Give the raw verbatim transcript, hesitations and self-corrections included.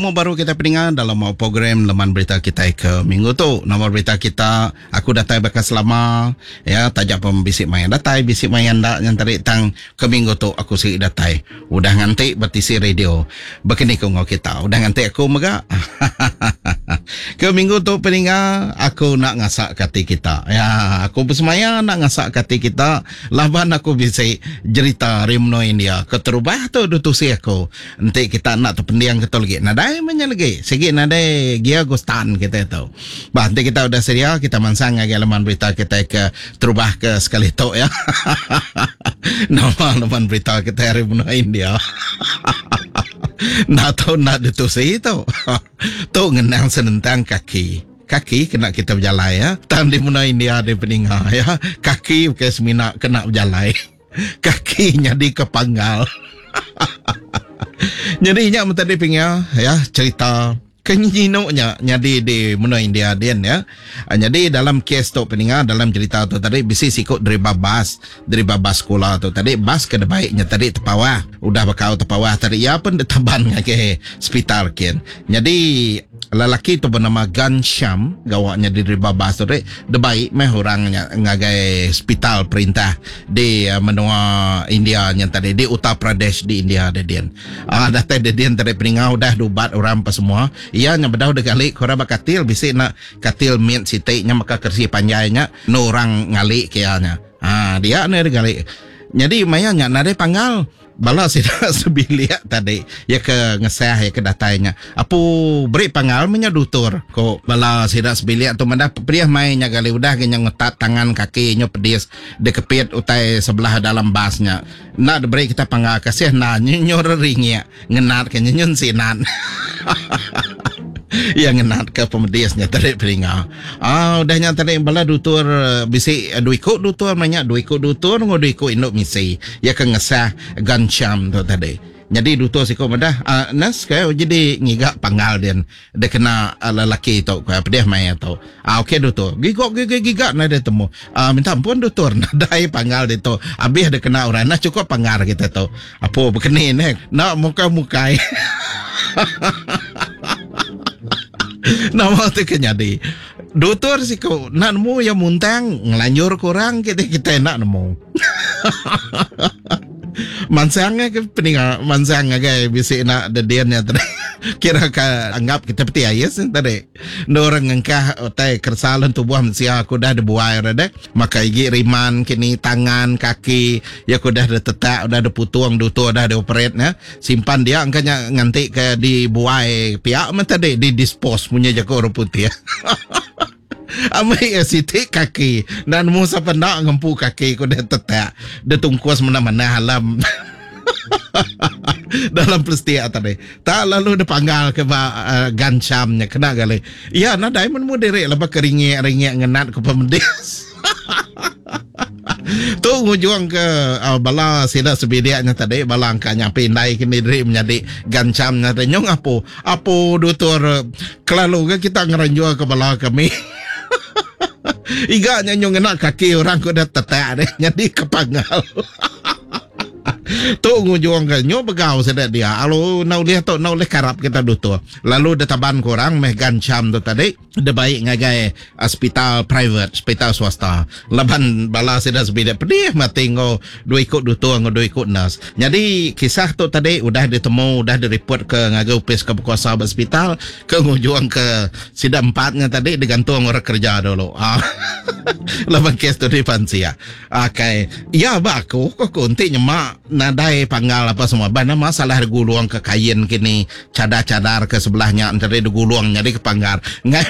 temu baru kita pendengar dalam program Laman Berita kita ke minggu tu. Nomor berita kita, aku datai bakas selama, ya, tajak pembisik mayan datai, bisik mayan dak yang tarik tang ke minggu tu aku sih datai. Udah ngantik bertisi radio. Begini kau ngau kita, udah ngantik aku mega. Ke minggu tu pendengar, aku nak ngasak kati kita. Ya, aku bersemaya nak ngasak kati kita. Laban aku bisik cerita Rimno India. Keterubah tu dutusi aku. Nanti kita nak terpendiang ke lagi. Nadai mana lagi. Sikit nadai gia gustan kita tu. Bah, nanti kita udah sedia. Kita mansang lagi laman berita kita ke terubah ke sekali tu ya. Nama laman berita kita Rimno India. Nak tahu nak dutusi tu. Tu ngenang senentang kaki. Kaki kena kita berjalan ya. Tam di mana India di peninggal ya. Kaki ke semina kena berjalan. Kaki jadi kepanggal. Jadi nya tadi pinggir ya cerita kenyinoknya nyadi di mana India dia ya. Jadi dalam kes tu peninggal dalam cerita tu tadi bisi sikut dari babas dari babas sekolah tu tadi bas ke baiknya tadi tepawah udah bakal tepawah tadi ya pun ditaban ke hospital kian. Jadi lelaki tu bernama Gansham gawaknya di babas tu de baik meh orangnya ngagai hospital perintah di uh, menua India yang tadi di Uttar Pradesh di India ada dia. Ah dah tadi dia tadi peninggal udah dubat orang apa semua. Ia nya bedah de kali kora bakatil bisi nak katil mian sitiknya maka kersi panjainya no orang ngali kianya. Ah dia ne de kali. Jadi mayanya nade panggal bala sida sebilia tadi ya ke ngesah ya ke datanya apu beri pangal menya dutur ko bala sida sebilia tu manda priah mainnya kali udah kenya ngetat tangan kakinya pedis dekepit utai sebelah dalam basnya nak beri kita pangal kasih na nyor ringnya ngenat kenya nyun sinan yang ngenat ke pemedisnya tadi peringa. Ah udahnya tadi bala dutur bisi dua ikut dutur banyak dua ikut dutur ngo dua ikut induk misi. Ya ke ngesah Gansham tu tadi. Jadi dutur siko madah uh, nas kayak jadi ngigak panggal dia dia kena uh, lelaki tu kayak pedih mai tu. Ah okey dutur. Gigok gigak gigak na dia temu. Ah minta ampun dutur nadai panggal dia tu. Habis dia kena orang nak cukup panggar kita tu. Apa berkenin eh nak muka-mukai. Nama tu kenyadi. Doktor sih kau nak nemu yang muntang ngelanjur kurang kita kita nak nemu. Mansangnya ke peninggal mansangnya gay bisa nak dediannya tadi. Kira ka anggap kita peti ayas tadi. No orang ngengkah otai kersalan tubuh manusia aku dah dibuai rada. Maka igi riman kini tangan kaki ya aku dah tetak dah ada putuang dutu dah ada operate ya. Simpan dia angkanya nganti ke dibuai pihak men tadi di dispose punya jago orang putih ya. Amai sitik kaki dan musa pendak ngempu kaki ko dah tetak. Dia tungkuas mana-mana halam. Dalam peristiwa tadi tak lalu dia panggal ke uh, Ganshamnya kena kali ya nak diamond mu derek lepas keringik-ringik ngenat ke pemedis. Tu ngujung ke uh, bala sida sebidiaknya tadi bala angkanya pindai kini diri menjadi Ganshamnya tadi nyong apa apa dutur uh, kelalu ke kita ngeranjua ke bala kami. Iga nyong ngenak kaki orang ko dah tetak deh jadi kepanggal. Tu ngujung ke nyo begau sedak dia. Alo nau lihat tu nau leh karap kita dutu. Lalu detaban korang meh Gansham tu tadi de baik ngagai hospital private, hospital swasta. Laban bala sedak sebida pedih mati ngo dua ikut dutu ngo dua ikut nas. Jadi kisah tu tadi udah ditemu, udah direport ke ngagai upis ke kuasa hospital ke ngujung ke sida empatnya tadi digantung orang kerja dulu. Ah. Laban kes tu di pansia. Okay. Ya baku kok kunti nyemak nadai panggal apa semua bana masalah guluang ke kain kini cadar-cadar ke sebelahnya antara guluang jadi ke panggar ngai